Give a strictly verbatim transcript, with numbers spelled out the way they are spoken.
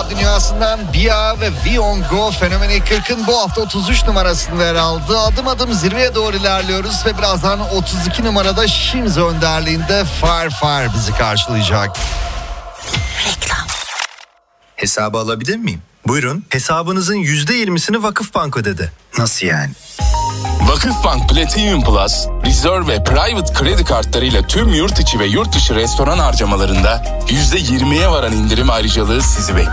dünyasından Bia ve We On Go fenomeni kırkın bu hafta otuz üç numarasında yer aldı. Adım adım zirveye doğru ilerliyoruz ve birazdan otuz iki numarada Shinzo önderliğinde Fire Fire bizi karşılayacak. Reklam. Hesabı alabilir miyim? Buyurun. Hesabınızın yüzde yirmisini Vakıfbank ödedi. Nasıl yani? Vakıfbank Platinum Plus, Reserve ve Private kredi kartlarıyla tüm yurt içi ve yurt dışı restoran harcamalarında yüzde yirmiye varan indirim ayrıcalığı sizi bekliyor.